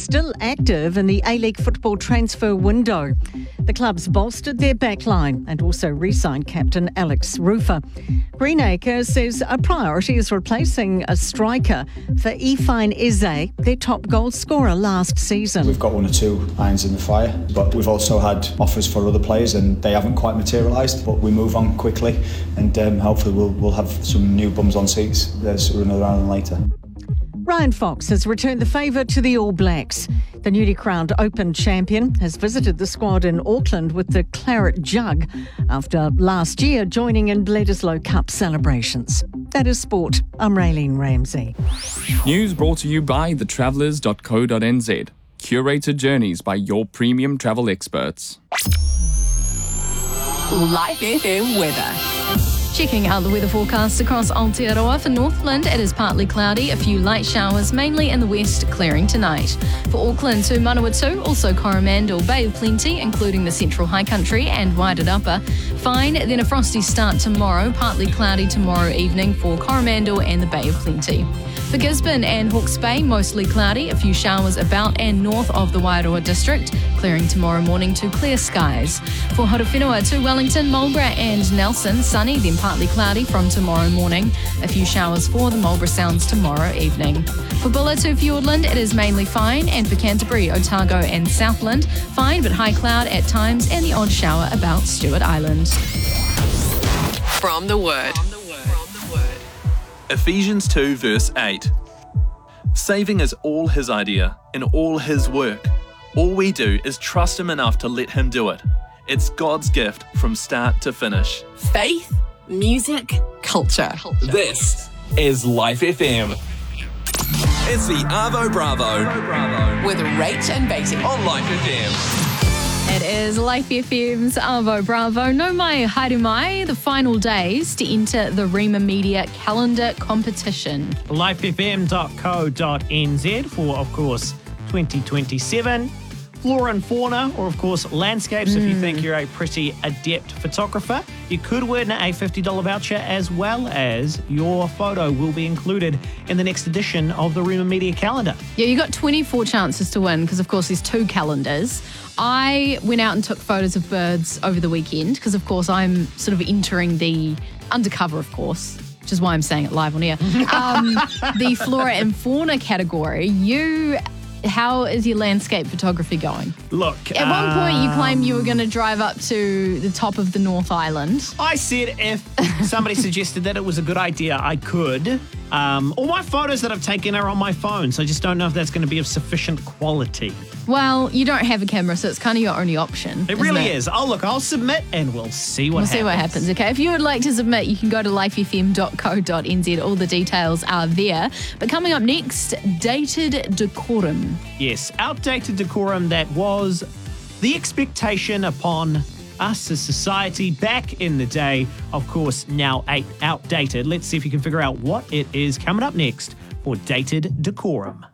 still active in the A-League football transfer window. The clubs bolstered their backline and also re-signed captain Alex Rufer. Greenacre says a priority is replacing a striker for Ifeanyi Eze, their top goal scorer last season. We've got one or two irons in the fire, but we've also had offers for other players and they haven't quite materialised. But we move on quickly and hopefully we'll have some new bums on seats sooner rather than later. Ryan Fox has returned the favour to the All Blacks. The newly crowned Open champion has visited the squad in Auckland with the Claret Jug after last year joining in Bledisloe Cup celebrations. That is sport. I'm Raylene Ramsey. News brought to you by thetravellers.co.nz. Curated journeys by your premium travel experts. Life FM weather. Checking out the weather forecast across Aotearoa. For Northland, it is partly cloudy, a few light showers, mainly in the west, clearing tonight. For Auckland to Manawatu, also Coromandel, Bay of Plenty, including the central high country and Wairarapa. Fine, then a frosty start tomorrow, partly cloudy tomorrow evening for Coromandel and the Bay of Plenty. For Gisborne and Hawke's Bay, mostly cloudy, a few showers about and north of the Wairoa district, clearing tomorrow morning to clear skies. For Horowhenua to Wellington, Marlborough and Nelson, sunny, then partly cloudy from tomorrow morning. A few showers for the Marlborough Sounds tomorrow evening. For Bulla to Fiordland, it is mainly fine, and for Canterbury, Otago and Southland, fine but high cloud at times and the odd shower about Stewart Island. From the Word. Ephesians 2 verse 8. Saving is all his idea and all his work. All we do is trust him enough to let him do it. It's God's gift from start to finish. Faith, music, culture. This is Life FM. It's the Arvo Bravo With Rach and Beatty. on Life FM. It is Life FM's Arvo Bravo. No mai haere mai, the final days to enter the Rima Media calendar competition. lifefm.co.nz for, of course, 2027. Flora and fauna, or of course landscapes. If you think you're a pretty adept photographer, you could win a $50 voucher, as well as your photo will be included in the next edition of the Rima Media calendar. Yeah, you got 24 chances to win because, of course, there's two calendars. I went out and took photos of birds over the weekend because, of course, I'm sort of entering the undercover, of course, which is why I'm saying it live on air. The flora and fauna category. How is your landscape photography going? Look, at one point you claimed you were going to drive up to the top of the North Island. I said if somebody suggested that it was a good idea, I could. All my photos that I've taken are on my phone, so I just don't know if that's going to be of sufficient quality. Well, you don't have a camera, so it's kind of your only option. It really is. I'll submit and we'll see what happens. We'll see what happens, okay? If you would like to submit, you can go to lifefm.co.nz. All the details are there. But coming up next, dated decorum. Yes, outdated decorum that was the expectation upon us as society back in the day. Of course, now outdated. Let's see if you can figure out what it is coming up next for dated decorum.